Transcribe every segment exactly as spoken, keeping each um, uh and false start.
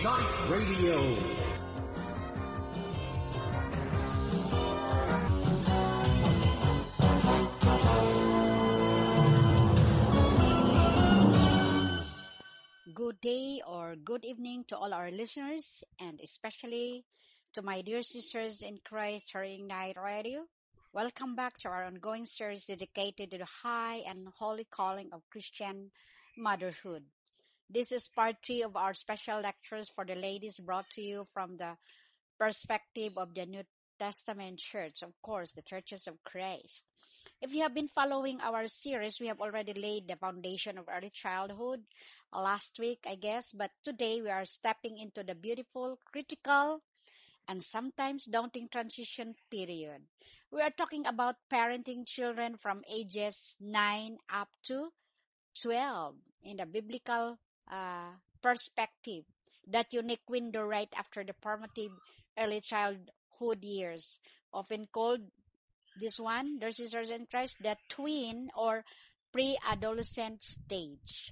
Night Radio. Good day or good evening to all our listeners, and especially to my dear sisters in Christ hearing Night Radio. Welcome back to our ongoing series dedicated to the high and holy calling of Christian motherhood. This is part three of our special lectures for the ladies brought to you from the perspective of the New Testament church, of course, the churches of Christ. If you have been following our series, we have already laid the foundation of early childhood uh, last week, I guess, but today we are stepping into the beautiful, critical, and sometimes daunting transition period. We are talking about parenting children from ages nine up to twelve in the biblical uh, perspective, that unique window right after the formative early childhood years, often called this one, their sisters in Christ, the tween or pre-adolescent stage.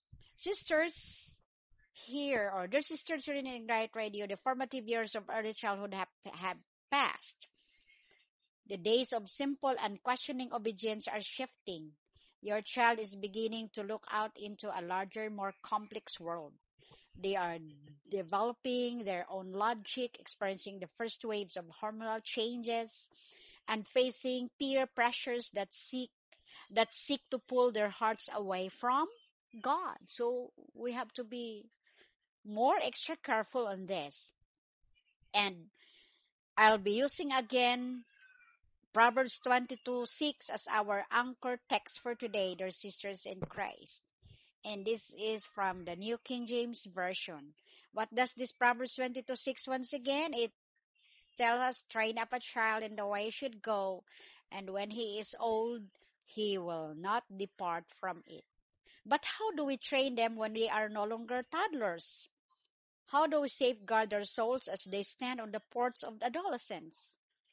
Sisters here, or their sisters here in Ignite Radio, the formative years of early childhood have, have passed. The days of simple and questioning obedience are shifting. Your child is beginning to look out into a larger, more complex world. They are developing their own logic, experiencing the first waves of hormonal changes, and facing peer pressures that seek that seek to pull their hearts away from God. So we have to be more extra careful on this. And I'll be using again Proverbs twenty-two six as our anchor text for today, dear sisters in Christ. And this is from the New King James Version. What does this Proverbs twenty-two six once again? It tells us, train up a child in the way he should go, and when he is old, he will not depart from it. But how do we train them when they are no longer toddlers? How do we safeguard their souls as they stand on the porch of adolescence?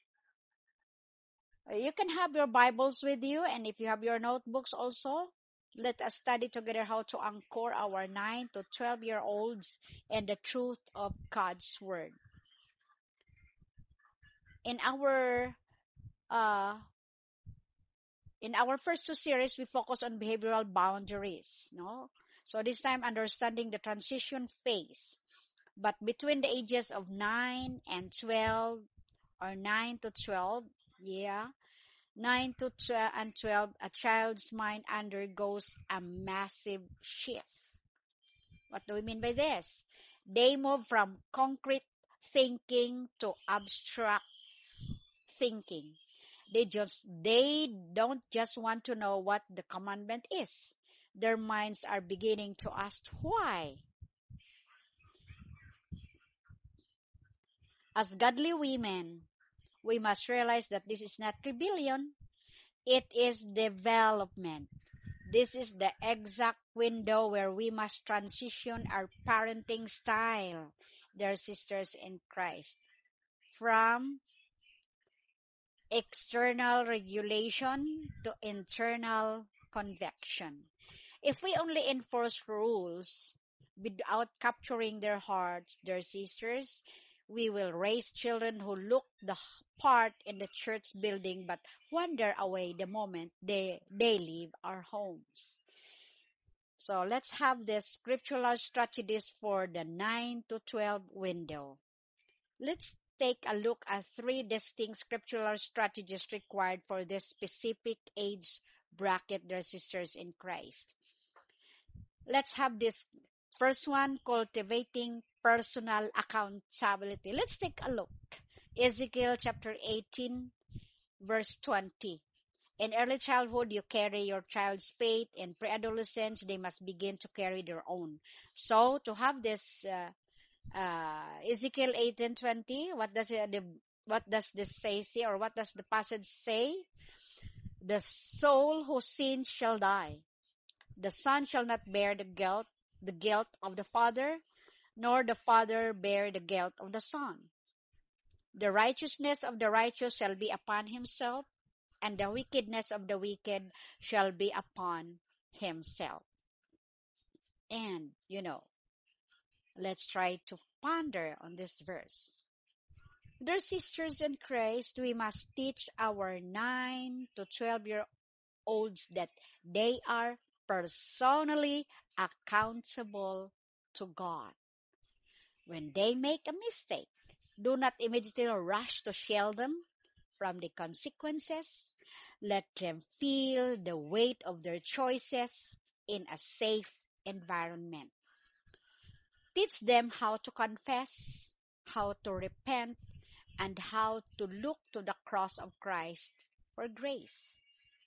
Uh, You can have your Bibles with you, and if you have your notebooks also, let us study together how to anchor our nine to twelve year olds in the truth of God's Word. In our uh, in our first two series, we focus on behavioral boundaries. No, so this time understanding the transition phase. But between the ages of nine and twelve, or nine to twelve, yeah, nine to twelve and twelve, a child's mind undergoes a massive shift. What do we mean by this? They move from concrete thinking to abstract thinking. They just they don't just want to know what the commandment is. Their minds are beginning to ask why. As godly women, we must realize that this is not rebellion, it is development. This is the exact window where we must transition our parenting style, dear sisters in Christ, from external regulation to internal conviction. If we only enforce rules without capturing their hearts, their sisters, we will raise children who look the part in the church building but wander away the moment they, they leave our homes. So let's have the scriptural strategies for the nine to twelve window. Let's take a look at three distinct scriptural strategies required for this specific age bracket, their sisters in Christ. Let's have this first one, cultivating personal accountability. Let's take a look. Ezekiel chapter eighteen, verse twenty. In early childhood, you carry your child's faith. In pre-adolescence, they must begin to carry their own. So, to have this uh, uh, Ezekiel eighteen twenty, what does it, the, what does this say, say, or what does the passage say? The soul who sins shall die. The son shall not bear the guilt, the guilt of the father, nor the father bear the guilt of the son. The righteousness of the righteous shall be upon himself, and the wickedness of the wicked shall be upon himself. And, you know, Let's try to ponder on this verse. Dear sisters in Christ, we must teach our nine to twelve year olds that they are personally accountable to God. When they make a mistake, do not immediately rush to shield them from the consequences. Let them feel the weight of their choices in a safe environment. Teach them how to confess, how to repent, and how to look to the cross of Christ for grace.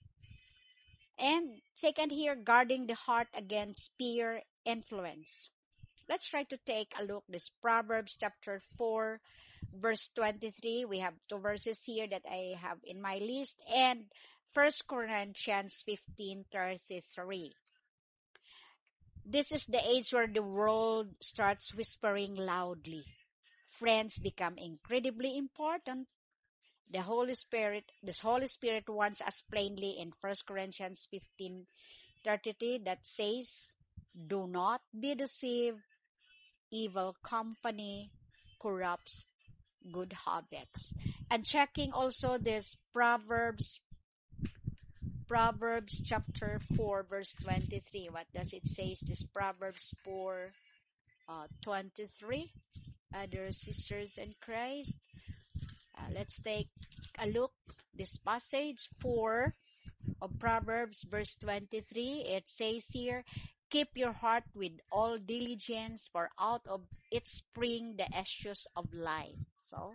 And second here, guarding the heart against peer influence. Let's try to take a look this Proverbs chapter four verse twenty-three. We have two verses here that I have in my list, and First Corinthians fifteen thirty-three. This is the age where the world starts whispering loudly. Friends become incredibly important. The Holy Spirit, this Holy Spirit warns us plainly in First Corinthians fifteen thirty-three that says, "Do not be deceived. Evil company corrupts good habits." And checking also this Proverbs, Proverbs chapter four, verse twenty-three. What does it say? This Proverbs four, uh, twenty-three. Other sisters in Christ. Uh, let's take a look. This passage four of Proverbs, verse twenty-three. It says here, "Keep your heart with all diligence, for out of it spring the issues of life." So,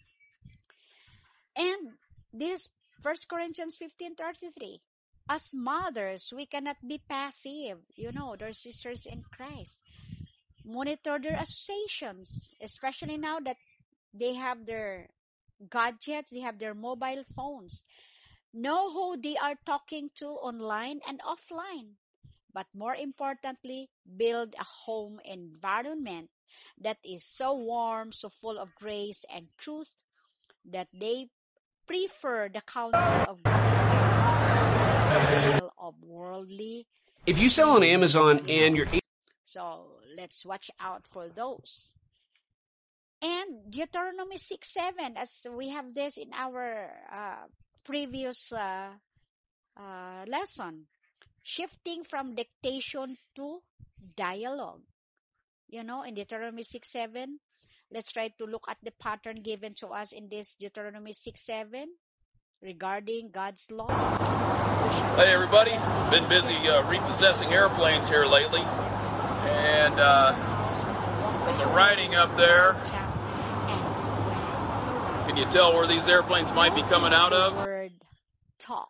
and this First Corinthians fifteen thirty-three. As mothers, we cannot be passive. You know, they're sisters in Christ. Monitor their associations, especially now that they have their gadgets, they have their mobile phones. Know who they are talking to online and offline. But more importantly, build a home environment that is so warm, so full of grace and truth that they prefer the counsel of godly parents over the counsel of worldly If you sell on leaders, Amazon you and know. you're So let's watch out for those. And Deuteronomy six seven, as we have this in our uh, previous uh, uh, lesson, shifting from dictation to dialogue. You know, in Deuteronomy six seven, let's try to look at the pattern given to us in this Deuteronomy six seven regarding God's laws. Hey everybody, been busy uh, repossessing airplanes here lately, and uh, from the writing up there, can you tell where these airplanes might be coming out of? Word talk.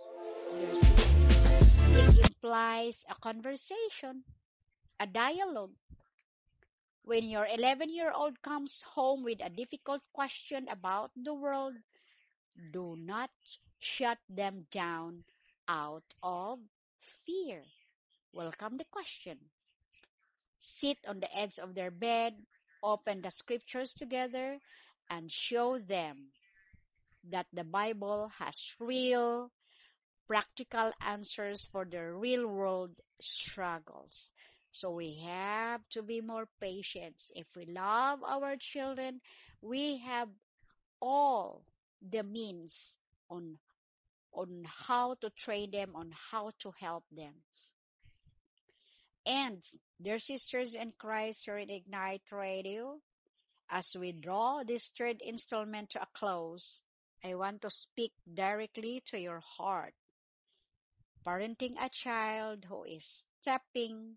It implies a conversation, a dialogue. When your eleven-year-old comes home with a difficult question about the world, do not shut them down out of fear. Welcome the question. Sit on the edge of their bed, open the scriptures together, and show them that the Bible has real, practical answers for their real world struggles. So we have to be more patient. If we love our children, we have all the means on on how to train them, on how to help them. And dear sisters in Christ here in Ignite Radio, as we draw this third installment to a close, I want to speak directly to your heart. Parenting a child who is stepping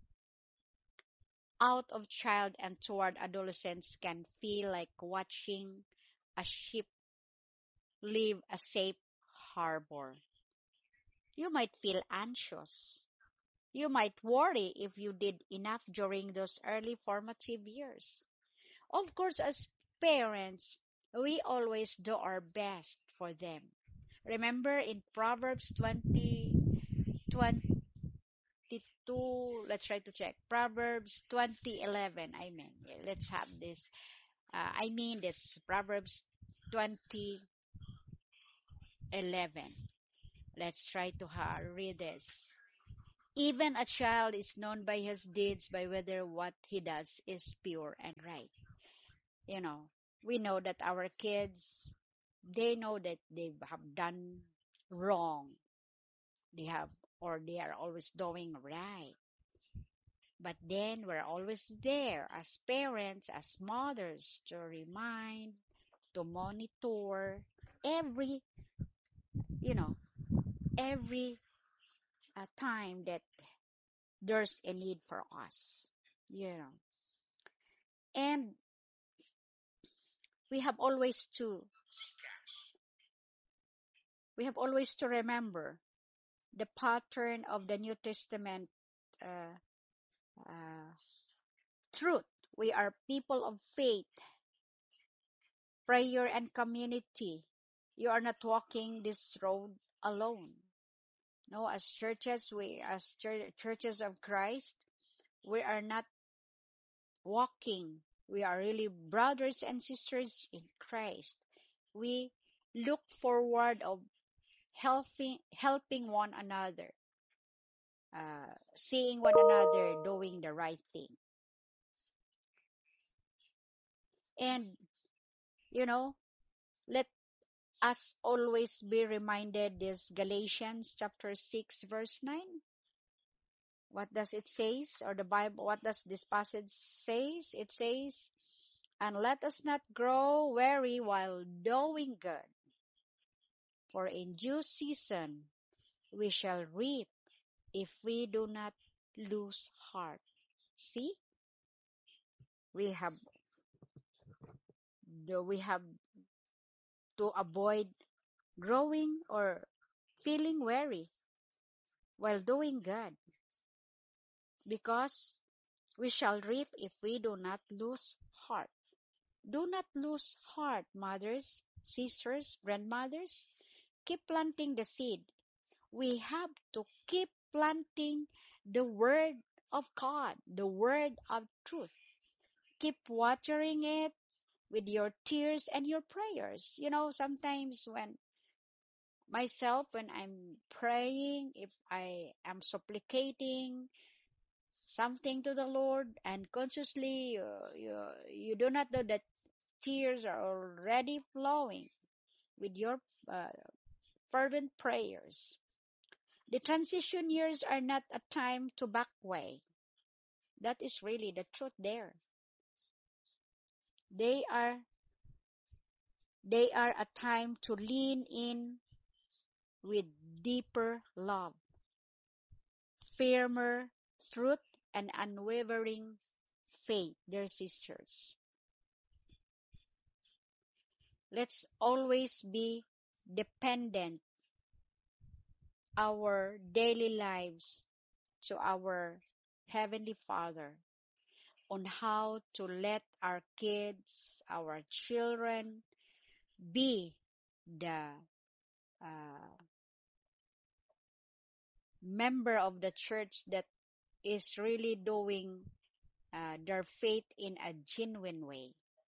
out of child and toward adolescence can feel like watching a ship leave a safe harbor. You might feel anxious. You might worry if you did enough during those early formative years. Of course, as parents, we always do our best for them. Remember in Proverbs twenty twenty-two, let's try to check. Proverbs twenty eleven, I mean. Yeah, let's have this. Uh, I mean this. Proverbs twenty eleven. Let's try to ha- read this. Even a child is known by his deeds, by whether what he does is pure and right. You know, we know that our kids, they know that they have done wrong. They have, or they are always doing right. But then we're always there as parents, as mothers, to remind, to monitor every, you know, every uh, time that there's a need for us, you know. And we have always to, we have always to remember the pattern of the New Testament uh, uh, truth. We are people of faith, prayer, and community. You are not walking this road alone. No, as churches, we as chur- churches of Christ, we are not walking. We are really brothers and sisters in Christ. We look forward of helping helping one another, uh, seeing one another doing the right thing. And you know, let us always be reminded this Galatians chapter six verse nine. What does it says? Or the Bible, what does this passage says? It says, and let us not grow weary while doing good, for in due season we shall reap if we do not lose heart. See, we have the, we have to avoid growing or feeling weary while doing good, because we shall reap if we do not lose heart. Do not lose heart, mothers, sisters, grandmothers. Keep planting the seed. We have to keep planting the word of God, the word of truth. Keep watering it with your tears and your prayers. You know, sometimes when myself, when I'm praying, if I am supplicating something to the Lord, and consciously you, you, you do not know that tears are already flowing with your uh, fervent prayers. The transition years are not a time to back away. That is really the truth there. They are they are a time to lean in with deeper love, firmer truth, and unwavering faith, dear sisters. Let's always be dependent our daily lives to our Heavenly Father on how to let our kids, our children, be the uh, member of the church that is really doing uh, their faith in a genuine way.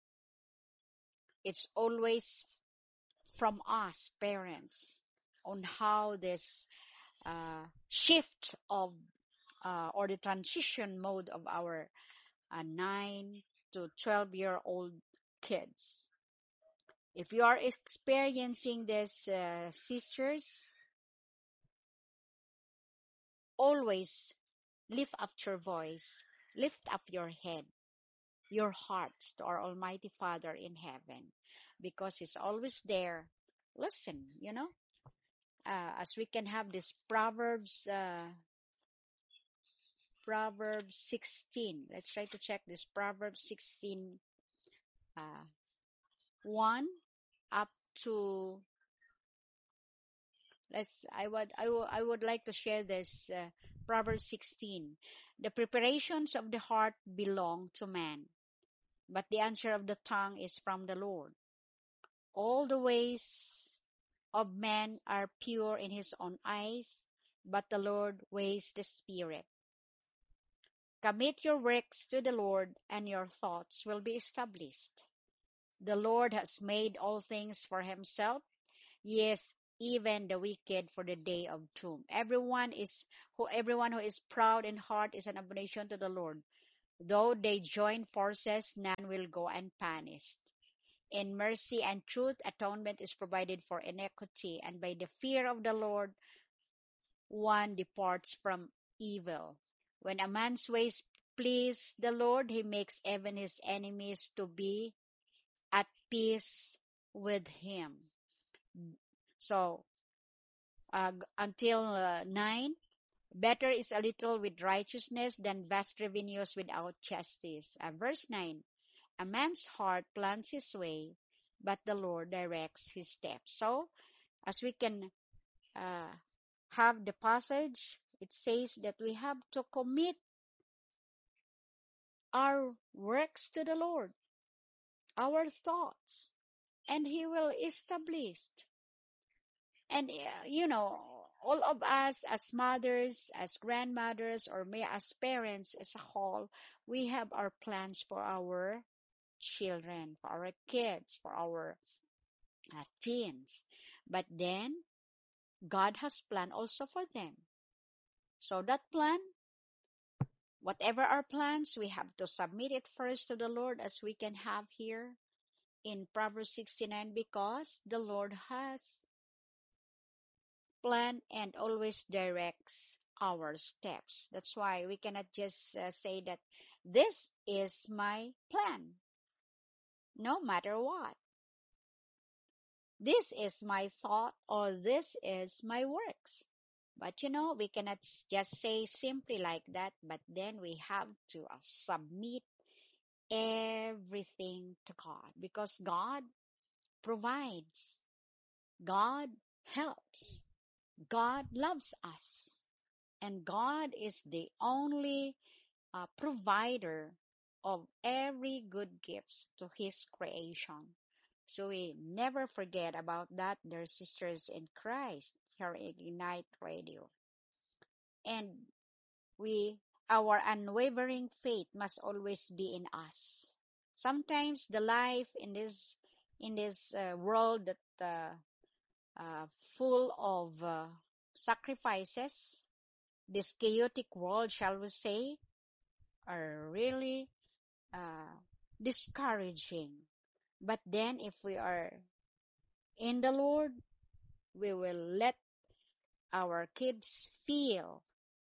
It's always from us, parents, on how this uh, shift of uh, or the transition mode of our uh, nine to twelve year old kids. If you are experiencing this, uh, sisters, always lift up your voice, lift up your head, your hearts to our Almighty Father in heaven, because He's always there. Listen, you know, uh, as we can have this Proverbs, uh, Proverbs sixteen. Let's try to check this Proverbs sixteen, uh, one up to, let's, I would, I would, I would like to share this, uh, Proverbs sixteen. The preparations of the heart belong to man, but the answer of the tongue is from the Lord. All the ways of man are pure in his own eyes, but the Lord weighs the spirit. Commit your works to the Lord, and your thoughts will be established. The Lord has made all things for himself. Yes, even the wicked for the day of doom. Everyone is who everyone who is proud in heart is an abomination to the Lord. Though they join forces, none will go unpunished. In mercy and truth, atonement is provided for iniquity, and by the fear of the Lord, one departs from evil. When a man's ways please the Lord, he makes even his enemies to be at peace with him. So, uh, until uh, nine, better is a little with righteousness than vast revenues without justice. Uh, verse nine, a man's heart plans his way, but the Lord directs his steps. So, as we can uh, have the passage, it says that we have to commit our works to the Lord, our thoughts, and He will establish. And, uh, you know, all of us as mothers, as grandmothers, or may as parents as a whole, we have our plans for our children, for our kids, for our uh, teens. But then, God has plan also for them. So that plan, whatever our plans, we have to submit it first to the Lord, as we can have here in Proverbs sixty-nine, because the Lord has planned and always directs our steps. That's why we cannot just uh, say that this is my plan, no matter what. This is my thought, or this is my works. But you know, we cannot s- just say simply like that, but then we have to uh, submit everything to God, because God provides, God helps, God loves us, and God is the only uh, provider of every good gifts to His creation. So we never forget about that, dear sisters in Christ, here at Ignite Radio. And we, our unwavering faith must always be in us. Sometimes the life in this in this uh, world that uh, uh, full of uh, sacrifices, this chaotic world, shall we say, are really uh, discouraging. But then, if we are in the Lord, we will let our kids feel,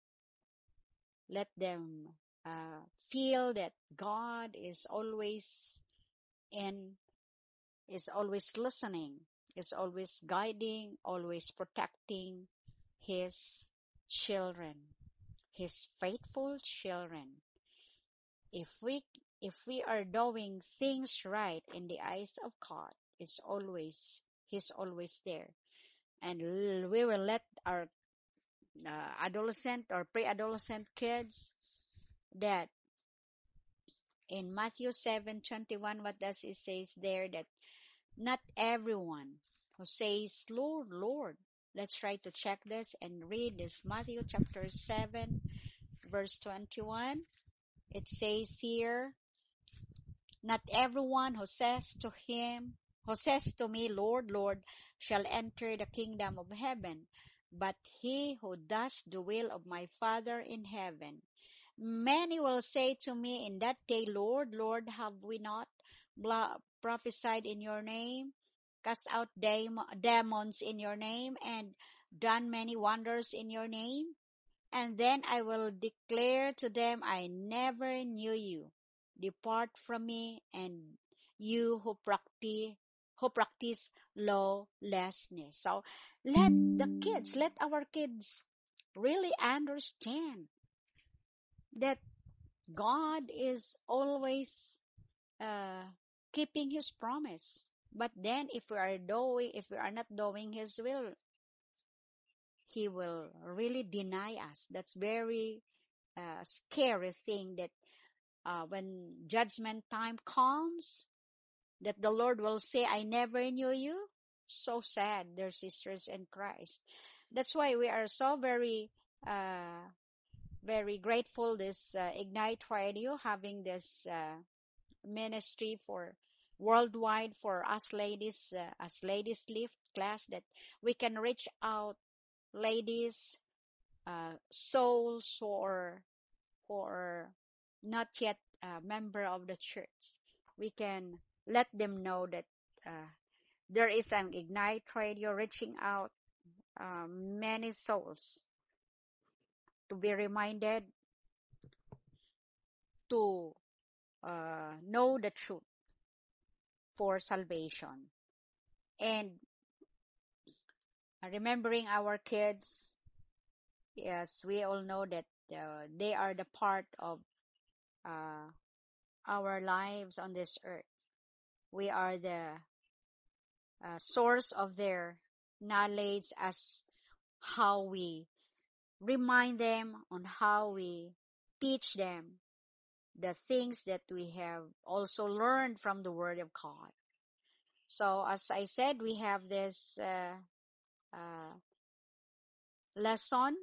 let them uh, feel that God is always in, is always listening, is always guiding, always protecting His children, His faithful children. If we if we are doing things right in the eyes of God, it's always He's always there, and l- we will let our uh, adolescent or pre-adolescent kids that in Matthew seven twenty one, what does it says there? That not everyone who says, Lord, Lord. Let's try to check this and read this Matthew chapter seven, verse twenty-one. It says here, not everyone who says to him, who says to me, Lord, Lord, shall enter the kingdom of heaven, but he who does the will of my Father in heaven. Many will say to me in that day, Lord, Lord, have we not bla- prophesied in your name, cast out dam- demons in your name, and done many wonders in your name? And then I will declare to them, I never knew you. Depart from me, and you who practice who practice lawlessness. So let the kids, let our kids really understand that God is always uh, keeping His promise. But then, if we are doing, if we are not doing His will, He will really deny us. That's very uh, scary thing. That uh, when judgment time comes, that the Lord will say, "I never knew you." So sad, dear sisters in Christ. That's why we are so very uh, very grateful this uh, Ignite Radio having this uh, ministry for worldwide for us ladies, uh, as ladies lift class, that we can reach out ladies, uh, souls or who are not yet a member of the church. We can let them know that uh, there is an Ignite Radio reaching out uh, many souls to be reminded to uh, know the truth for salvation. And remembering our kids, yes, we all know that uh, they are the part of uh, our lives on this earth. We are the uh, source of their knowledge, as how we remind them, on how we teach them the things that we have also learned from the Word of God. So, as I said, we have this uh, uh, lesson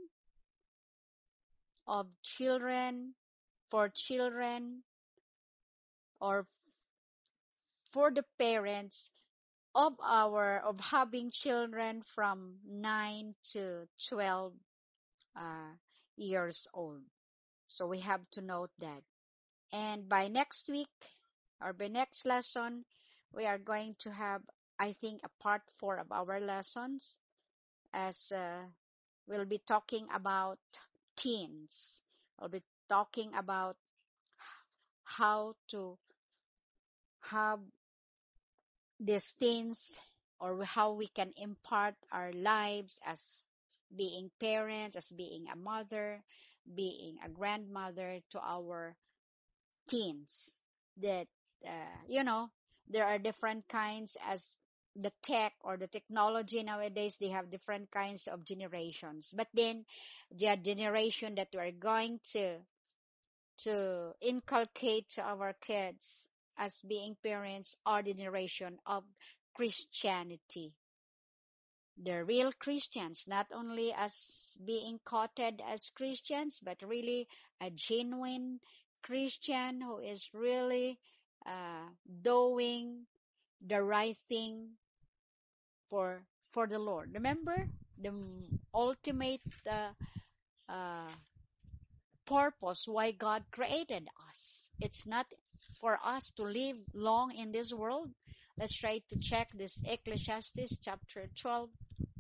of children, for children, or for the parents of our of having children from nine to twelve uh, years old. So we have to note that. And by next week, or by next lesson, we are going to have, I think, a part four of our lessons, as uh, we'll be talking about teens. We'll be talking about how to have these teens, or how we can impart our lives as being parents, as being a mother, being a grandmother to our teens. That uh, you know there are different kinds, as the tech or the technology nowadays, they have different kinds of generations, but then the generation that we are going to to inculcate to our kids as being parents are the generation of Christianity, the real Christians, not only as being quoted as Christians, but really a genuine Christian who is really uh, doing the right thing for for the Lord. Remember, the ultimate uh, uh, purpose why God created us. It's not for us to live long in this world. Let's try to check this Ecclesiastes chapter twelve,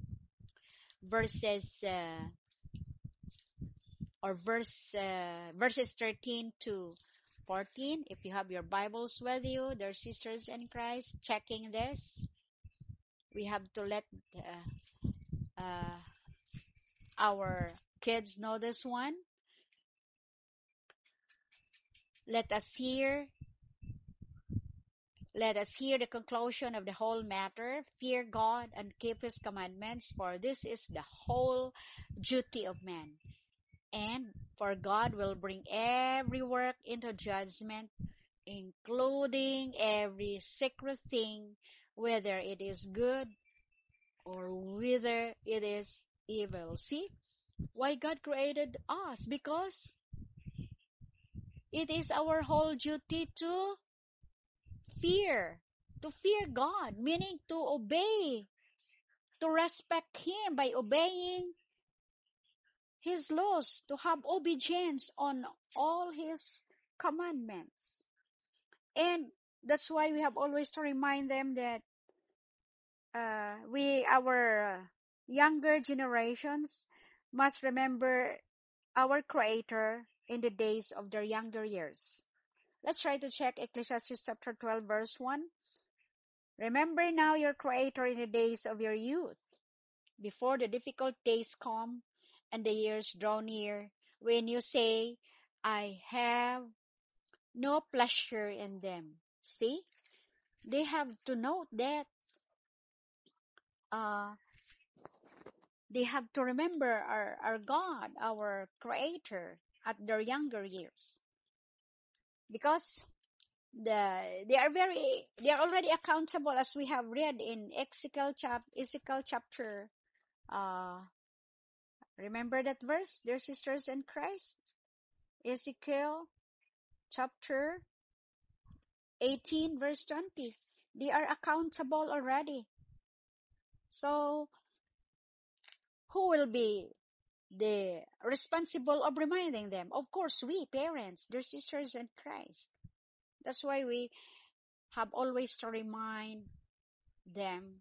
verses uh, or verse uh, verses thirteen to fourteen. If you have your Bibles with you, dear sisters in Christ, checking this, we have to let uh, uh, our kids know this one. Let us hear Let us hear the conclusion of the whole matter. Fear God and keep his commandments, for this is the whole duty of man. And for God will bring every work into judgment, including every secret thing, whether it is good or whether it is evil. See why God created us? Because it is our whole duty to fear, to fear God, meaning to obey, to respect Him by obeying His laws, to have obedience on all His commandments. And that's why we have always to remind them that uh, we, our younger generations, must remember our Creator in the days of their younger years. Let's try to check Ecclesiastes chapter twelve, verse one. Remember now your Creator in the days of your youth, before the difficult days come and the years draw near, when you say, I have no pleasure in them. See, they have to note that uh, they have to remember our, our God, our Creator, at their younger years. Because the they are very they are already accountable, as we have read in Ezekiel, chap, Ezekiel chapter uh, remember that verse, dear sisters in Christ? Ezekiel chapter eighteen, verse twenty. They are accountable already. So who will be the responsible of reminding them? Of course, we parents, their sisters in Christ. That's why we have always to remind them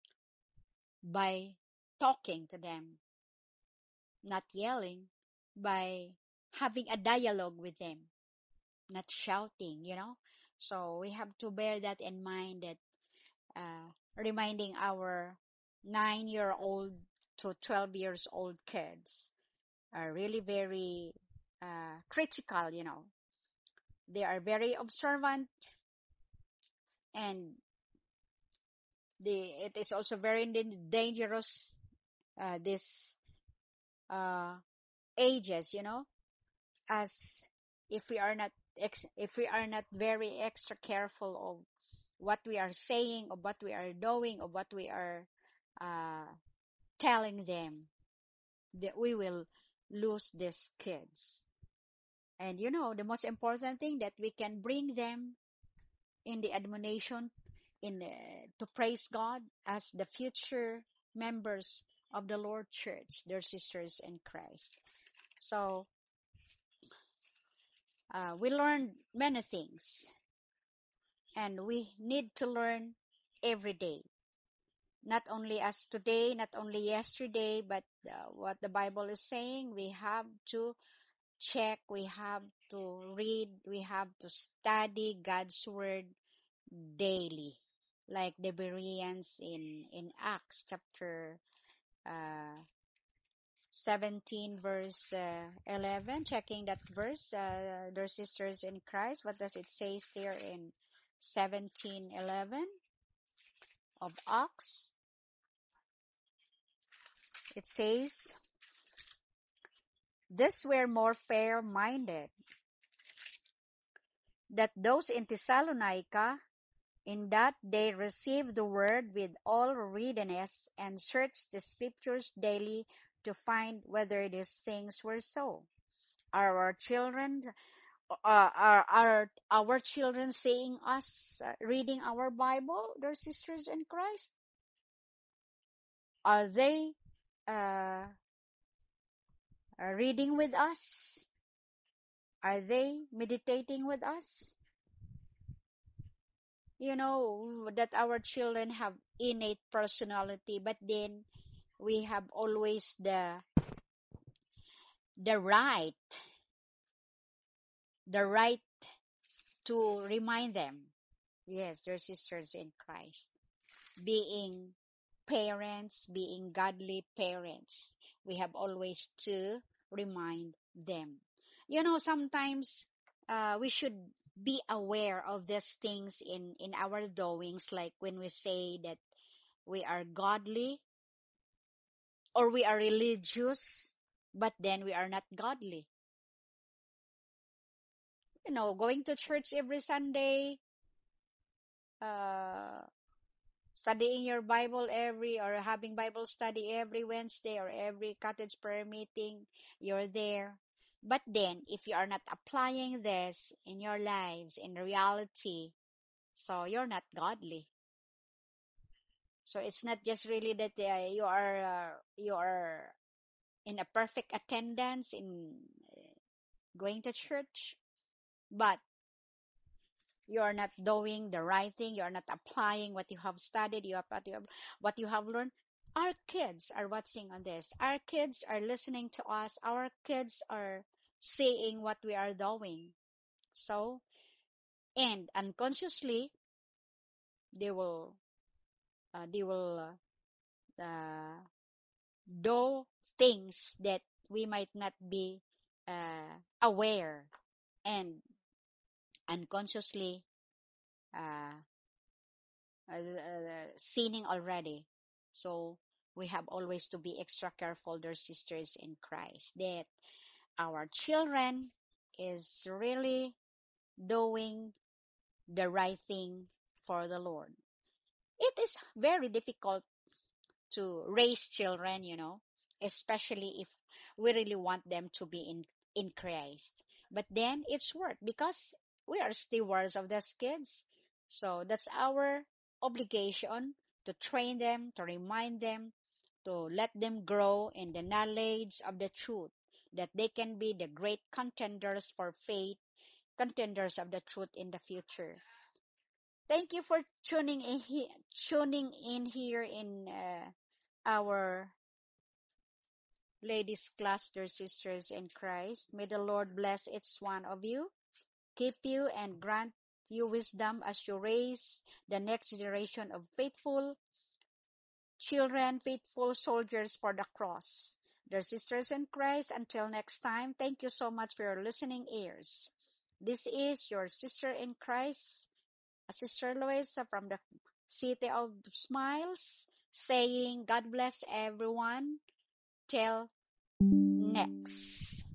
by talking to them, not yelling, by having a dialogue with them, not shouting, you know. So we have to bear that in mind, that uh, reminding our nine year old to twelve years old kids are really very uh, critical, you know. They are very observant, and they, it is also very dan- dangerous, uh, this uh, ages, you know, as if we are not ex- if we are not very extra careful of what we are saying, of what we are doing, of what we are uh, telling them, that we will lose these kids. And you know, the most important thing, that we can bring them in the admonition, in uh, to praise God as the future members of the Lord Church, their sisters in Christ. So uh, we learned many things, and we need to learn every day. Not only as today, not only yesterday, but uh, what the Bible is saying, we have to check, we have to read, we have to study God's word daily. Like the Bereans in, in Acts chapter uh, seventeen, verse uh, eleven, checking that verse, uh, their sisters in Christ. What does it say there in seventeen eleven of Acts? It says, "These were more fair minded, that those in Thessalonica, in that they received the word with all readiness, and searched the scriptures daily to find whether these things were so." Are our children, uh, are, are our children seeing us uh, reading our Bible, their sisters in Christ? Are they uh, uh, reading with us? Are they meditating with us? You know that our children have innate personality, but then we have always the the right the right to remind them, yes, they're sisters in Christ. Being parents, being godly parents, we have always to remind them. You know, sometimes uh, we should be aware of these things in in our doings, like when we say that we are godly, or we are religious, but then we are not godly. You know, going to church every Sunday, uh, studying your Bible every, or having Bible study every Wednesday, or every cottage prayer meeting, you're there. But then, if you are not applying this in your lives, in reality, so you're not godly. So it's not just really that uh, you are uh, you are in a perfect attendance in going to church, but you are not doing the right thing. You are not applying what you have studied, you have, what you have, what you have learned. Our kids are watching on this. Our kids are listening to us. Our kids are seeing what we are doing. So, and unconsciously, they will, uh, they will uh, do things that we might not be uh, aware, and unconsciously uh, uh, uh, sinning already. So we have always to be extra careful, dear sisters in Christ, that our children is really doing the right thing for the Lord. It is very difficult to raise children, you know, especially if we really want them to be in in Christ. But then it's worth, because we are stewards of those kids. So that's our obligation to train them, to remind them, to let them grow in the knowledge of the truth, that they can be the great contenders for faith, contenders of the truth in the future. Thank you for tuning in, he- tuning in here in uh, our ladies' class, dear sisters in Christ. May the Lord bless each one of you, keep you, and grant you wisdom as you raise the next generation of faithful children, faithful soldiers for the cross. Dear sisters in Christ, until next time, thank you so much for your listening ears. This is your sister in Christ, Sister Louisa from the City of Smiles, saying, God bless everyone. Till next.